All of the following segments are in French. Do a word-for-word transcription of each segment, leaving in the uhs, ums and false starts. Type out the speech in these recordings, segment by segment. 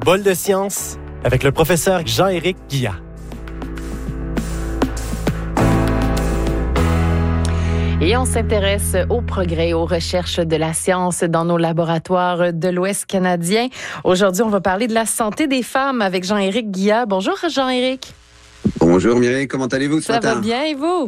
Bol de science avec le professeur Jean-Éric Guillat. Et on s'intéresse aux progrès, aux recherches de la science dans nos laboratoires de l'Ouest canadien. Aujourd'hui, on va parler de la santé des femmes avec Jean-Éric Guillat. Bonjour Jean-Éric. Bonjour Mireille, comment allez-vous ce Ça matin? va bien et vous?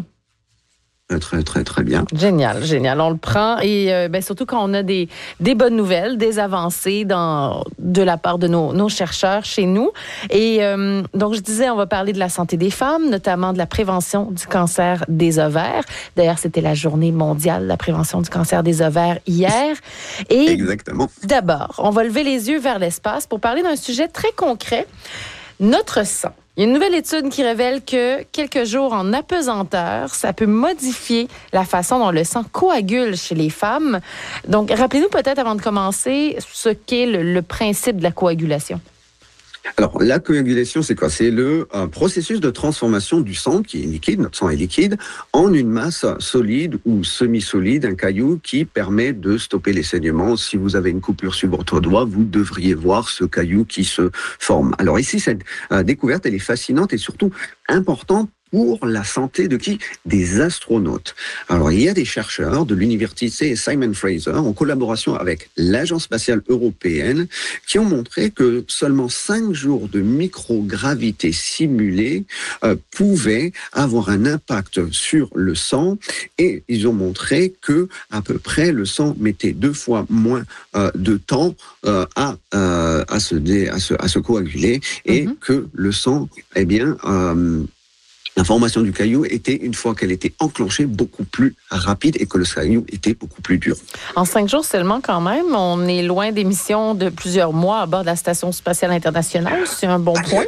Très, très, très bien. Génial, génial. On le prend et euh, ben, surtout quand on a des, des bonnes nouvelles, des avancées dans, de la part de nos, nos chercheurs chez nous. Et euh, donc, je disais, on va parler de la santé des femmes, notamment de la prévention du cancer des ovaires. D'ailleurs, c'était la journée mondiale de la prévention du cancer des ovaires hier. Et Exactement. D'abord, on va lever les yeux vers l'espace pour parler d'un sujet très concret, notre sang. Il y a une nouvelle étude qui révèle que quelques jours en apesanteur, ça peut modifier la façon dont le sang coagule chez les femmes. Donc, rappelez-nous peut-être avant de commencer ce qu'est le, le principe de la coagulation. Alors, la coagulation, c'est quoi? C'est le euh, processus de transformation du sang, qui est liquide, notre sang est liquide, en une masse solide ou semi-solide, un caillou qui permet de stopper les saignements. Si vous avez une coupure sur votre doigt, vous devriez voir ce caillou qui se forme. Alors ici, cette euh, découverte, elle est fascinante et surtout importante pour la santé de qui? Des astronautes. Alors, il y a des chercheurs de l'université Simon Fraser, en collaboration avec l'Agence spatiale européenne, qui ont montré que seulement cinq jours de microgravité simulée euh, pouvaient avoir un impact sur le sang, et ils ont montré que à peu près le sang mettait deux fois moins euh, de temps euh, à, euh, à, se dé, à, se, à se coaguler, et mm-hmm. que le sang, eh bien, euh, la formation du caillou était, une fois qu'elle était enclenchée, beaucoup plus rapide et que le caillou était beaucoup plus dur. En cinq jours seulement, quand même, on est loin des missions de plusieurs mois à bord de la Station spatiale internationale. C'est un bon point.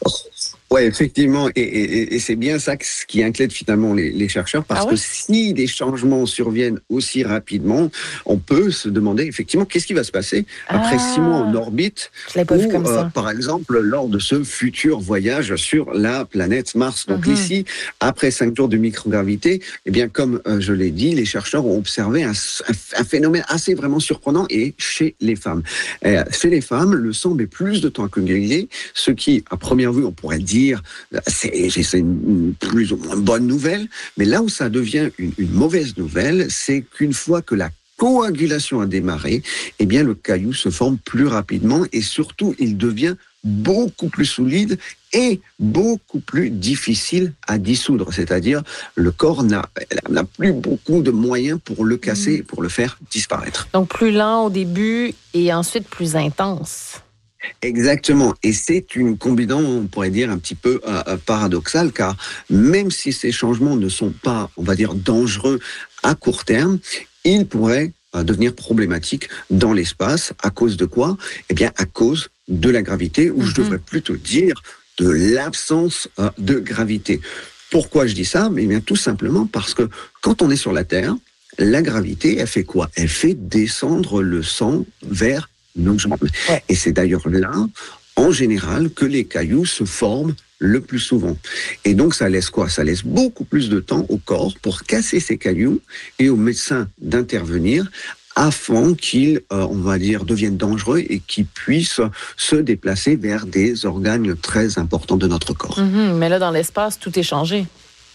Oui, effectivement, et, et, et c'est bien ça qui inquiète finalement les, les chercheurs, parce ah oui? que si des changements surviennent aussi rapidement, on peut se demander effectivement qu'est-ce qui va se passer après ah, six mois en orbite, je l'ai pas ou vu comme ça. Euh, par exemple lors de ce futur voyage sur la planète Mars. Donc mm-hmm. ici, après cinq jours de microgravité, eh bien comme euh, je l'ai dit, les chercheurs ont observé un, un, un phénomène assez vraiment surprenant et chez les femmes. Et chez les femmes, le sang met plus de temps à coaguler, ce qui, à première vue, on pourrait dire C'est, c'est une plus ou moins bonne nouvelle, mais là où ça devient une, une mauvaise nouvelle, c'est qu'une fois que la coagulation a démarré, eh bien le caillou se forme plus rapidement et surtout il devient beaucoup plus solide et beaucoup plus difficile à dissoudre. C'est-à-dire, le corps n'a, n'a plus beaucoup de moyens pour le casser, pour le faire disparaître. Donc plus lent au début et ensuite plus intense. Exactement, et c'est une combinaison, on pourrait dire, un petit peu euh, paradoxale, car même si ces changements ne sont pas, on va dire, dangereux à court terme, ils pourraient euh, devenir problématiques dans l'espace. À cause de quoi? Eh bien, à cause de la gravité, ou mm-hmm. je devrais plutôt dire de l'absence euh, de gravité. Pourquoi je dis ça? Eh bien, tout simplement parce que quand on est sur la Terre, la gravité, elle fait quoi? Elle fait descendre le sang vers nos jambes. Ouais. Et c'est d'ailleurs là, en général, que les cailloux se forment le plus souvent. Et donc, ça laisse quoi? Ça laisse beaucoup plus de temps au corps pour casser ces cailloux et aux médecins d'intervenir afin qu'ils, euh, on va dire, deviennent dangereux et qu'ils puissent se déplacer vers des organes très importants de notre corps. Mmh, mais là, dans l'espace, tout est changé.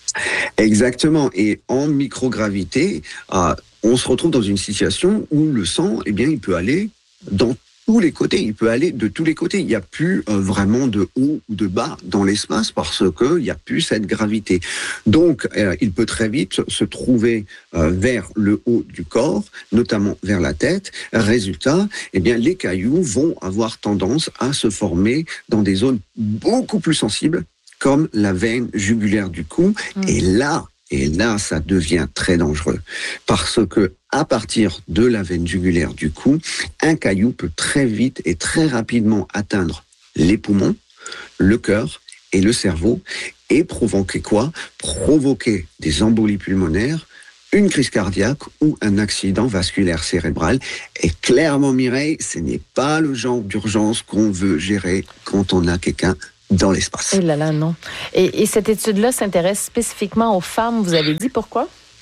Exactement. Et en microgravité, euh, on se retrouve dans une situation où le sang, eh bien, il peut aller dans tous les côtés, il peut aller de tous les côtés. Il n'y a plus euh, vraiment de haut ou de bas dans l'espace parce qu'il n'y a plus cette gravité. Donc, euh, il peut très vite se trouver euh, vers le haut du corps, notamment vers la tête. Résultat, eh bien, les cailloux vont avoir tendance à se former dans des zones beaucoup plus sensibles, comme la veine jugulaire du cou. Mmh. Et là, Et là, ça devient très dangereux parce que à partir de la veine jugulaire du cou, un caillou peut très vite et très rapidement atteindre les poumons, le cœur et le cerveau et provoquer quoi? Provoquer des embolies pulmonaires, une crise cardiaque ou un accident vasculaire cérébral. Et clairement, Mireille, ce n'est pas le genre d'urgence qu'on veut gérer quand on a quelqu'un dans l'espace. Eh là là, non. Et, et cette étude-là s'intéresse spécifiquement aux femmes, vous avez dit pourquoi?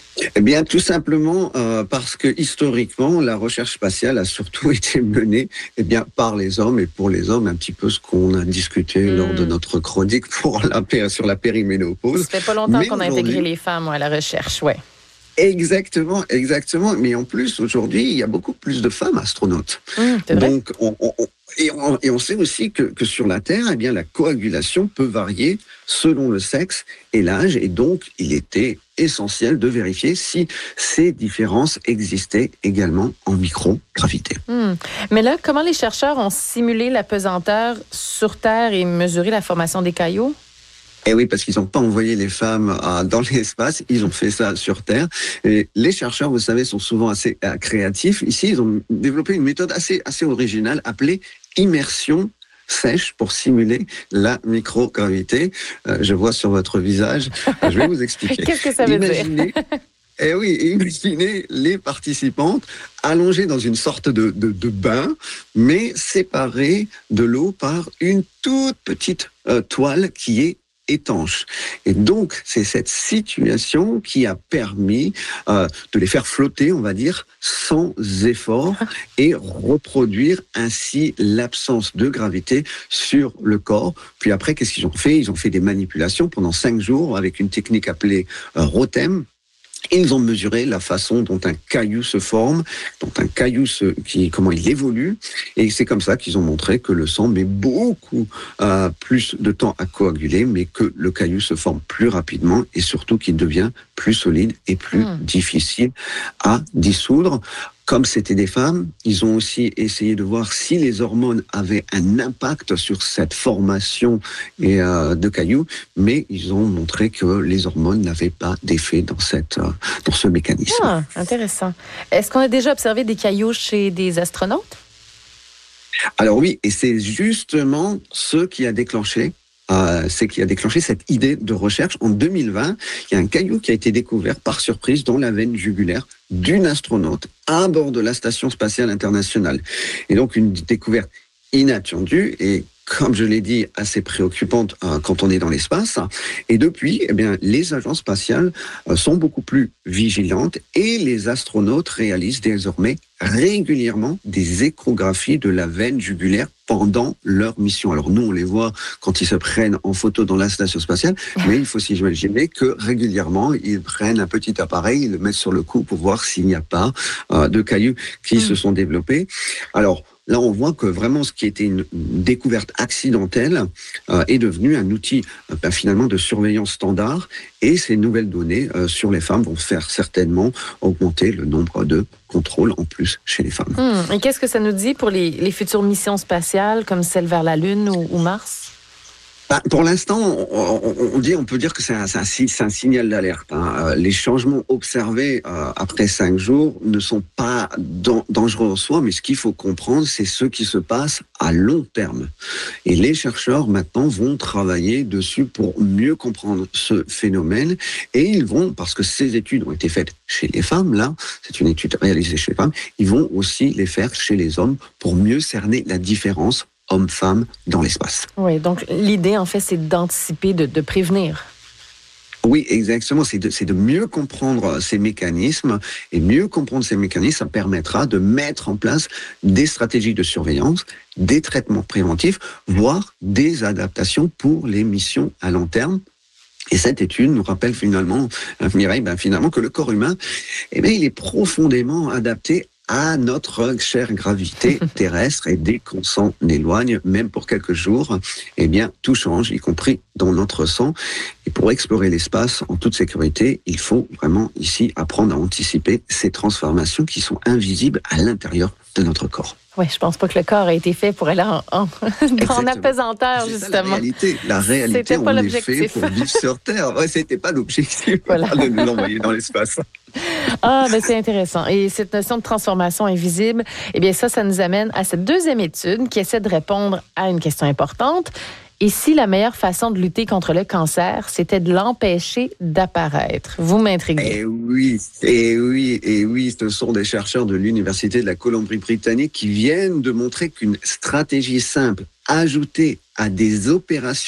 Eh bien, tout simplement euh, parce que historiquement, la recherche spatiale a surtout été menée eh bien, par les hommes et pour les hommes, un petit peu ce qu'on a discuté mmh. lors de notre chronique pour la, sur la périménopause. Ça fait pas longtemps Mais qu'on a intégré les femmes à la recherche, ouais. Exactement, exactement. Mais en plus, aujourd'hui, il y a beaucoup plus de femmes astronautes. Mmh, c'est vrai. Donc, on, on, on, et, on, et on sait aussi que, que sur la Terre, eh bien, la coagulation peut varier selon le sexe et l'âge. Et donc, il était essentiel de vérifier si ces différences existaient également en microgravité. Mmh. Mais là, comment les chercheurs ont simulé la pesanteur sur Terre et mesuré la formation des cailloux? Eh oui, parce qu'ils n'ont pas envoyé les femmes euh, dans l'espace, ils ont fait ça sur Terre. Et les chercheurs, vous savez, sont souvent assez euh, créatifs. Ici, ils ont développé une méthode assez, assez originale appelée immersion sèche pour simuler la microgravité. Euh, je vois sur votre visage, je vais vous expliquer. Qu'est-ce que ça veut imaginez, dire Eh oui, imaginez les participantes allongées dans une sorte de, de, de bain, mais séparées de l'eau par une toute petite euh, toile qui est étanche. Et donc, c'est cette situation qui a permis euh, de les faire flotter, on va dire, sans effort et reproduire ainsi l'absence de gravité sur le corps. Puis après, qu'est-ce qu'ils ont fait? Ils ont fait des manipulations pendant cinq jours avec une technique appelée euh, Rotem. Ils ont mesuré la façon dont un caillou se forme, dont un caillou se, qui, comment il évolue, et c'est comme ça qu'ils ont montré que le sang met beaucoup euh, plus de temps à coaguler, mais que le caillou se forme plus rapidement et surtout qu'il devient plus solide et plus mmh. difficile à dissoudre. Comme c'était des femmes, ils ont aussi essayé de voir si les hormones avaient un impact sur cette formation et, euh, de cailloux, mais ils ont montré que les hormones n'avaient pas d'effet dans, cette, euh, dans ce mécanisme. Ah, intéressant. Est-ce qu'on a déjà observé des cailloux chez des astronautes? Alors oui, et c'est justement ce qui a déclenché Euh, c'est qui a déclenché cette idée de recherche. En deux mille vingt, il y a un caillou qui a été découvert par surprise dans la veine jugulaire d'une astronaute à bord de la Station spatiale internationale. Et donc une découverte inattendue et, comme je l'ai dit, assez préoccupante euh, quand on est dans l'espace. Et depuis, eh bien, les agences spatiales euh, sont beaucoup plus vigilantes et les astronautes réalisent désormais régulièrement des échographies de la veine jugulaire pendant leur mission. Alors nous, on les voit quand ils se prennent en photo dans la station spatiale, mais il faut s'imaginer que régulièrement, ils prennent un petit appareil, ils le mettent sur le cou pour voir s'il n'y a pas euh, de cailloux qui mmh. se sont développés. Alors, là, on voit que vraiment ce qui était une découverte accidentelle euh, est devenu un outil euh, ben, finalement de surveillance standard, et ces nouvelles données euh, sur les femmes vont faire certainement augmenter le nombre de contrôles en plus chez les femmes. Hum, et qu'est-ce que ça nous dit pour les, les futures missions spatiales comme celle vers la Lune ou, ou Mars? Bah, pour l'instant, on, on, on, dit, on peut dire que c'est un, c'est un, c'est un signal d'alerte. Hein. Les changements observés euh, après cinq jours ne sont pas dan- dangereux en soi, mais ce qu'il faut comprendre, c'est ce qui se passe à long terme. Et les chercheurs, maintenant, vont travailler dessus pour mieux comprendre ce phénomène. Et ils vont, parce que ces études ont été faites chez les femmes, là, c'est une étude réalisée chez les femmes, ils vont aussi les faire chez les hommes pour mieux cerner la différence hommes-femmes dans l'espace. Oui, donc l'idée, en fait, c'est d'anticiper, de, de prévenir. Oui, exactement. C'est de, c'est de mieux comprendre ces mécanismes. Et mieux comprendre ces mécanismes, ça permettra de mettre en place des stratégies de surveillance, des traitements préventifs, voire des adaptations pour les missions à long terme. Et cette étude nous rappelle finalement, Mireille, ben finalement que le corps humain, eh bien, il est profondément adapté à notre chère gravité terrestre, et dès qu'on s'en éloigne, même pour quelques jours, eh bien, tout change, y compris dans notre sang. Et pour explorer l'espace en toute sécurité, il faut vraiment ici apprendre à anticiper ces transformations qui sont invisibles à l'intérieur de notre corps. Oui, je pense pas que le corps a été fait pour aller en, en, en apesanteur, c'est justement. Ça, la réalité, la réalité, c'était pas on l'objectif. Est fait pour vivre sur Terre. Ouais, c'était pas l'objectif voilà. de nous l'envoyer dans l'espace. Ah, ben c'est intéressant. Et cette notion de transformation invisible, eh bien ça, ça nous amène à cette deuxième étude qui essaie de répondre à une question importante. Et si la meilleure façon de lutter contre le cancer, c'était de l'empêcher d'apparaître? Vous m'intriguez. Eh oui, eh oui, eh oui, ce sont des chercheurs de l'Université de la Colombie-Britannique qui viennent de montrer qu'une stratégie simple ajoutée à des opérations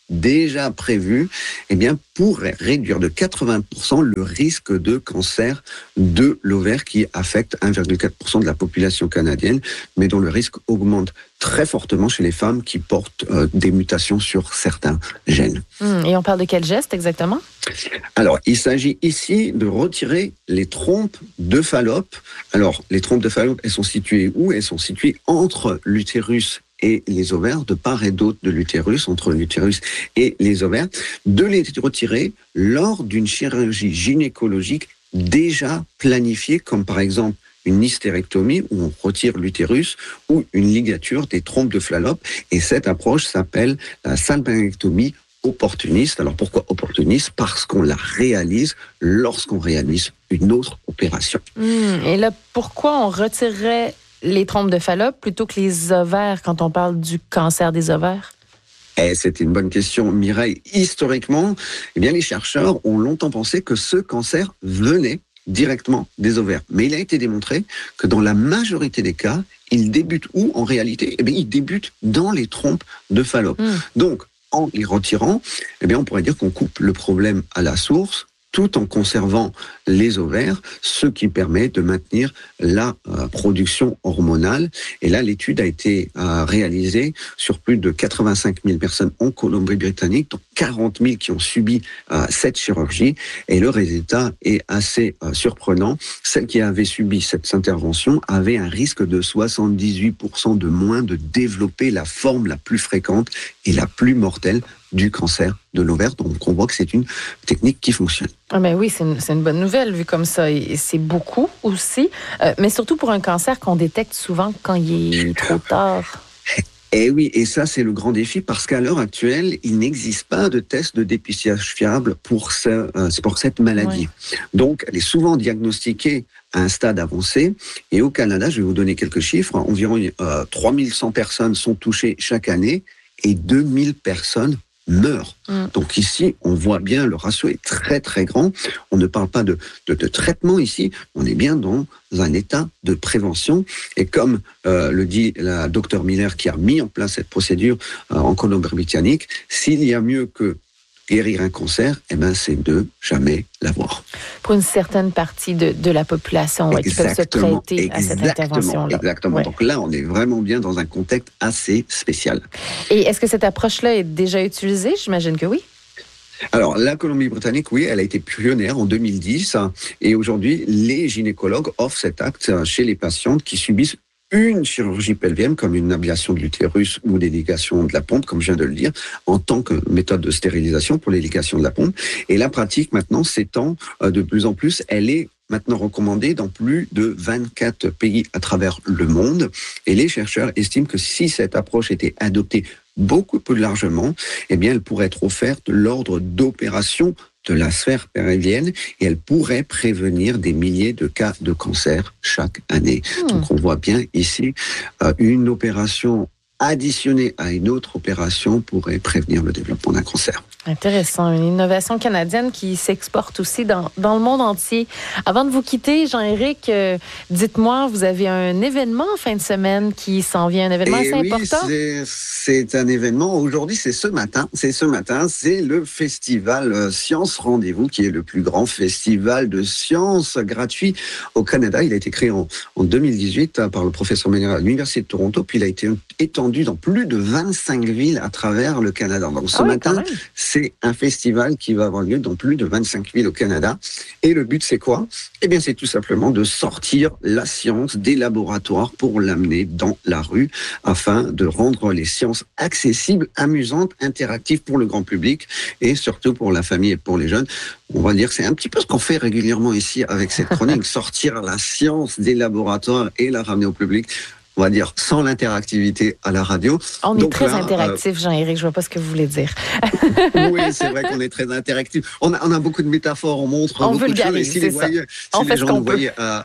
déjà prévues, eh bien, pourraient réduire de quatre-vingts pour cent le risque de cancer de l'ovaire qui affecte un virgule quatre pour cent de la population canadienne, mais dont le risque augmente très fortement chez les femmes qui portent euh, des mutations sur certains gènes. Mmh, et on parle de quel geste exactement? Alors, il s'agit ici de retirer les trompes de Fallope. Alors, les trompes de Fallope, elles sont situées où? Elles sont situées entre l'utérus et les ovaires, de part et d'autre de l'utérus, entre l'utérus et les ovaires, de les retirer lors d'une chirurgie gynécologique déjà planifiée, comme par exemple une hystérectomie où on retire l'utérus ou une ligature des trompes de Fallope. Et cette approche s'appelle la salpingectomie opportuniste. Alors pourquoi opportuniste? Parce qu'on la réalise lorsqu'on réalise une autre opération. Mmh, et là, pourquoi on retirerait les trompes de Fallope plutôt que les ovaires quand on parle du cancer des ovaires? Eh, c'était une bonne question, Mireille. Historiquement, eh bien, les chercheurs ont longtemps pensé que ce cancer venait directement des ovaires. Mais il a été démontré que dans la majorité des cas, il débute où en réalité? Eh bien, il débute dans les trompes de Fallope. Mmh. Donc, en les retirant, eh bien, on pourrait dire qu'on coupe le problème à la source, tout en conservant les ovaires, ce qui permet de maintenir la euh, production hormonale. Et là, l'étude a été euh, réalisée sur plus de quatre-vingt-cinq mille personnes en Colombie-Britannique, dont quarante mille qui ont subi euh, cette chirurgie. Et le résultat est assez euh, surprenant. Celles qui avaient subi cette intervention avaient un risque de soixante-dix-huit pour cent de moins de développer la forme la plus fréquente et la plus mortelle du cancer de l'ovaire. Donc, on voit que c'est une technique qui fonctionne. Ah ben oui, c'est une, c'est une bonne nouvelle, vu comme ça. Et c'est beaucoup aussi, euh, mais surtout pour un cancer qu'on détecte souvent quand il est trop tard. Et oui, et ça, c'est le grand défi, parce qu'à l'heure actuelle, il n'existe pas de test de dépistage fiable pour, ce, pour cette maladie. Ouais. Donc, elle est souvent diagnostiquée à un stade avancé. Et au Canada, je vais vous donner quelques chiffres, environ euh, trois mille cent personnes sont touchées chaque année et deux mille personnes meurent. Mmh. Donc ici, on voit bien, le ratio est très très grand. On ne parle pas de, de, de traitement ici, on est bien dans un état de prévention. Et comme euh, le dit la docteur Miller qui a mis en place cette procédure euh, en Colombie-Britannique, s'il y a mieux que guérir un cancer, eh ben, c'est de jamais l'avoir. Pour une certaine partie de, de la population ouais, qui peuvent se prêter à cette intervention-là. Exactement. Ouais. Donc là, on est vraiment bien dans un contexte assez spécial. Et est-ce que cette approche-là est déjà utilisée? J'imagine que oui. Alors, la Colombie-Britannique, oui, elle a été pionnière en deux mille dix. Et aujourd'hui, les gynécologues offrent cet acte chez les patientes qui subissent une chirurgie pelvienne, comme une ablation de l'utérus ou des ligations de la pompe, comme je viens de le dire, en tant que méthode de stérilisation pour les ligations de la pompe. Et la pratique, maintenant, s'étend de plus en plus. Elle est maintenant recommandée dans plus de vingt-quatre pays à travers le monde. Et les chercheurs estiment que si cette approche était adoptée beaucoup plus largement, eh bien, elle pourrait être offerte de l'ordre d'opérations de la sphère pelvienne et elle pourrait prévenir des milliers de cas de cancer chaque année. Mmh. Donc on voit bien ici euh, une opération additionnée à une autre opération pourrait prévenir le développement d'un cancer. Intéressant. Une innovation canadienne qui s'exporte aussi dans, dans le monde entier. Avant de vous quitter, Jean-Éric, euh, dites-moi, vous avez un événement en fin de semaine qui s'en vient, un événement Et assez oui, important? C'est, c'est un événement. Aujourd'hui, c'est ce matin. C'est ce matin. C'est le festival Science Rendez-vous, qui est le plus grand festival de sciences gratuit au Canada. Il a été créé en, en deux mille dix-huit par le professeur Ménard à l'Université de Toronto, puis il a été étendu dans plus de vingt-cinq villes à travers le Canada. Donc ce ah oui, matin, c'est un festival qui va avoir lieu dans plus de vingt-cinq villes au Canada. Et le but, c'est quoi? Eh bien, c'est tout simplement de sortir la science des laboratoires pour l'amener dans la rue afin de rendre les sciences accessibles, amusantes, interactives pour le grand public et surtout pour la famille et pour les jeunes. On va dire que c'est un petit peu ce qu'on fait régulièrement ici avec cette chronique, sortir la science des laboratoires et la ramener au public. On va dire, sans l'interactivité à la radio. On Donc est très là, interactif, euh... Jean-Éric, je vois pas ce que vous voulez dire. Oui, c'est vrai qu'on est très interactif. On a, on a beaucoup de métaphores, on montre on beaucoup de choses. Si les, voyez, si on les fait gens ce qu'on nous peut. voyaient, euh,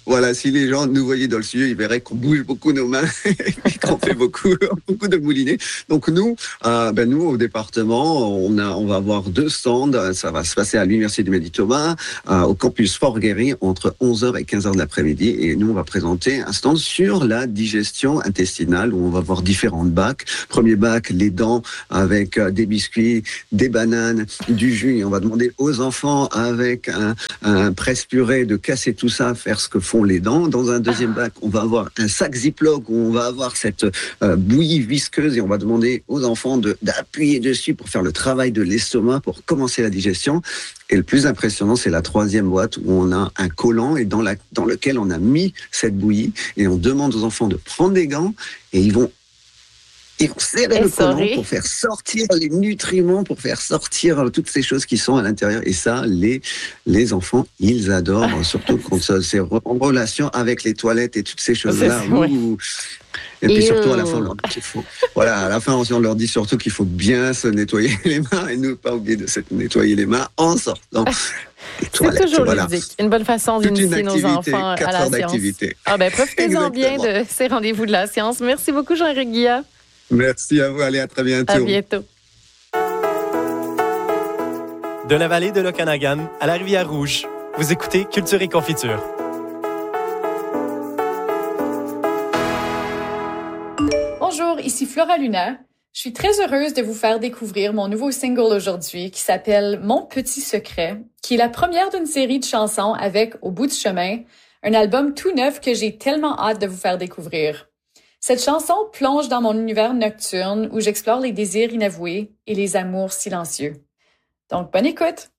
Voilà, si les gens nous voyaient dans le studio, ils verraient qu'on bouge beaucoup nos mains et qu'on fait beaucoup, beaucoup de moulinets. Donc nous, euh, ben nous au département, on a, on va avoir deux stands. Ça va se passer à l'Université du Midi-Thomas, euh, au campus Fort-Guéry, entre onze heures et quinze heures de l'après-midi. Et nous, on va présenter un stand sur la digestion intestinale, où on va voir différentes bacs. Premier bac, les dents avec des biscuits, des bananes, du jus. Et on va demander aux enfants avec un, un presse-purée de casser tout ça, faire ce que font les dents. Dans un deuxième bac, on va avoir un sac Ziploc où on va avoir cette euh, bouillie visqueuse et on va demander aux enfants de, d'appuyer dessus pour faire le travail de l'estomac, pour commencer la digestion. Et le plus impressionnant, c'est la troisième boîte où on a un collant et dans, la, dans lequel on a mis cette bouillie et on demande aux enfants de prendre des gants et ils vont Ils vont serrer le collant pour faire sortir les nutriments, pour faire sortir toutes ces choses qui sont à l'intérieur. Et ça, les, les enfants, ils adorent, surtout quand c'est en relation avec les toilettes et toutes ces choses-là. C'est, ouais. Et puis et surtout, euh... à la fin, on leur dit qu'il faut, voilà, à la fin, on leur dit surtout qu'il faut bien se nettoyer les mains et ne pas oublier de se nettoyer les mains en sortant. C'est toujours voilà. ludique. Une bonne façon d'initier nos enfants à la science. Ah ben, profitez-en bien de ces rendez-vous de la science. Merci beaucoup, Jean-Éric Guillat. Merci à vous. Allez, à très bientôt. À bientôt. De la vallée de l'Okanagan à la rivière Rouge, vous écoutez Culture et Confiture. Bonjour, ici Flora Luna. Je suis très heureuse de vous faire découvrir mon nouveau single aujourd'hui qui s'appelle « Mon petit secret », qui est la première d'une série de chansons avec « Au bout du chemin », un album tout neuf que j'ai tellement hâte de vous faire découvrir. Cette chanson plonge dans mon univers nocturne où j'explore les désirs inavoués et les amours silencieux. Donc, bonne écoute!